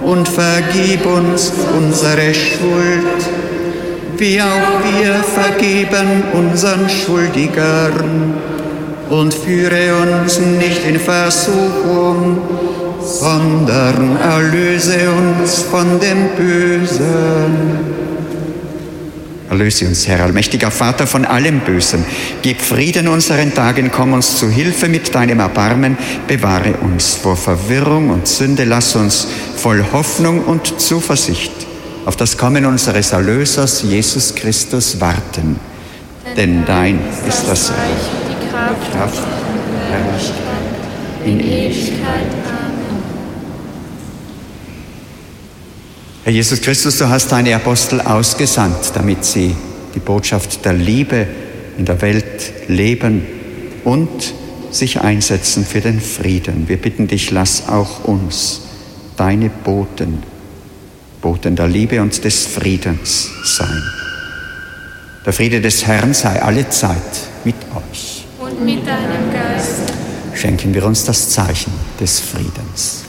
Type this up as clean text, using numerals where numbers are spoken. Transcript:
und vergib uns unsere Schuld, wie auch wir vergeben unseren Schuldigern. Und führe uns nicht in Versuchung, sondern erlöse uns von dem Bösen. Erlöse uns, Herr, allmächtiger Vater, von allem Bösen. Gib Frieden unseren Tagen, komm uns zu Hilfe mit deinem Erbarmen. Bewahre uns vor Verwirrung und Sünde. Lass uns voll Hoffnung und Zuversicht auf das Kommen unseres Erlösers, Jesus Christus, warten. Denn dein ist das Reich, die Kraft, Herrlichkeit in Ewigkeit. Amen. Herr Jesus Christus, du hast deine Apostel ausgesandt, damit sie die Botschaft der Liebe in der Welt leben und sich einsetzen für den Frieden. Wir bitten dich, lass auch uns deine Boten der Liebe und des Friedens sein. Der Friede des Herrn sei alle Zeit mit euch. Und mit deinem Geist. Schenken wir uns das Zeichen des Friedens.